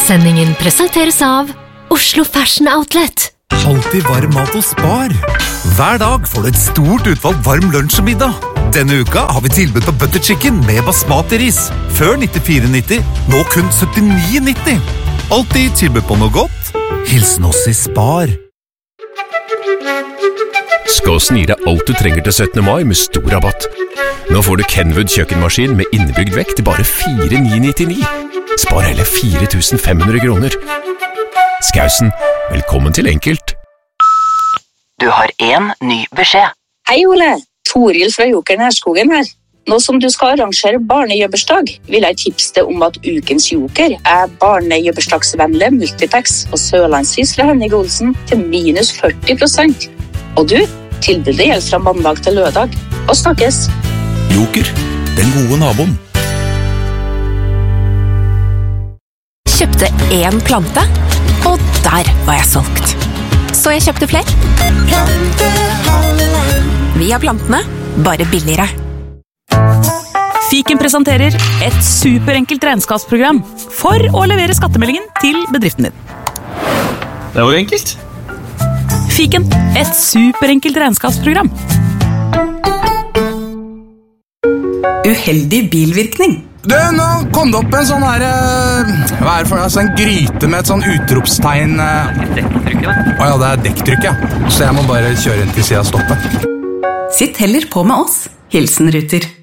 Sendingen presenteres av Oslo Fashion Outlet. Alltid varm mat og Spar. Hver dag får du et stort utvalg varm lunsj og middag. Denne uka har vi tilbud på butter chicken med basmati-ris. Før 94,90, nå kun 79,90. Alltid tilbud på noe godt. Hilsen oss i Spar. Skås gir deg alt du trenger til 17. mai med stor rabatt. Nå får du Kenwood kjøkkenmaskin med innebygd vekt til bare 4,999. Spar hele 4.500 kroner. Skausen, velkommen til Enkelt. Du har en ny beskjed. Hei Ole, Toril fra Joker Nærskogen her. Nå som du skal arrangere barnejøbbersdag, vil jeg tipse deg om at ukens Joker er barnejøbbersdagsvennlig multipacks og Sørlandshys fra Henning Olsen til minus 40%. Og du, tilbudet gjelder fra mandag til lørdag. Og snakkes! Joker, den gode naboen. Kjøpte en plante, og der var jeg solgt. Så jeg kjøpte flere. Vi har plantene, bare billigere. Fiken presenterer et superenkelt regnskapsprogram for å levere skattemeldingen til bedriften din. Det var enkelt. Fiken, et superenkelt regnskapsprogram. Uheldig bilvirkning. Du, nå kom det opp en sånn her, hva er det for en gryte med et sånn utropstegn? Dekktrykket da? Åja, det er dekktrykk, ja. Så jeg må bare kjøre inn til siden og stoppe. Sitt heller på med oss. Hilsen Ruter.